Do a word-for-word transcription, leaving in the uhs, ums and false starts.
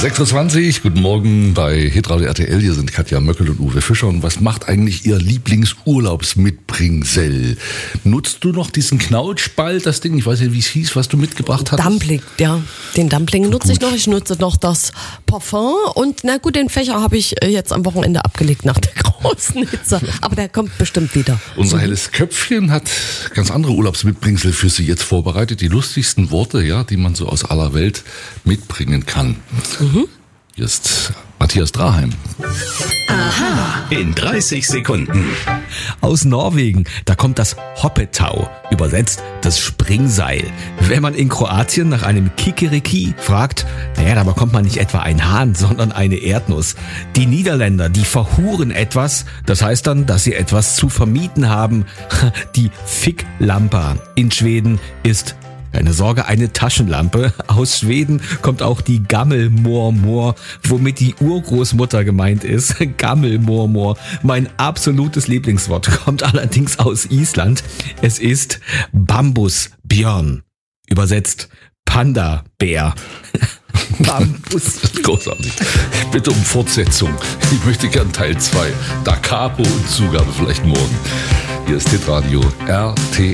sechs Uhr zwanzig, guten Morgen bei Hitradio R T L. Hier sind Katja Möckel und Uwe Fischer. Und was macht eigentlich Ihr Lieblingsurlaubsmitbringsel? Nutzt du noch diesen Knautschball, das Ding? Ich weiß nicht, wie es hieß, was du mitgebracht hast. Dumpling, ja. Den Dumpling nutze ich noch. Ich nutze noch das Parfum. Und na gut, den Fächer habe ich jetzt am Wochenende abgelegt nach der großen Hitze. Aber der kommt bestimmt wieder. Unser helles Köpfchen hat ganz andere Urlaubsmitbringsel für Sie jetzt vorbereitet. Die lustigsten Worte, ja, die man so aus aller Welt mitbringen kann. Mhm. Hier ist Matthias Draheim. Aha, in dreißig Sekunden. Aus Norwegen, da kommt das Hoppetau, übersetzt das Springseil. Wenn man in Kroatien nach einem Kikeriki fragt, naja, da bekommt man nicht etwa einen Hahn, sondern eine Erdnuss. Die Niederländer, die verhuren etwas, das heißt dann, dass sie etwas zu vermieten haben. Die Ficklampa in Schweden ist keine Sorge, eine Taschenlampe. Aus Schweden kommt auch die Gammelmormor, womit die Urgroßmutter gemeint ist. Gammelmormor, mein absolutes Lieblingswort, kommt allerdings aus Island. Es ist Bambusbjörn, übersetzt Panda-Bär. Bambus. Großartig. Bitte um Fortsetzung. Ich möchte gern Teil zwei. Da Capo und Zugabe vielleicht morgen. Hier ist Hitradio R T L.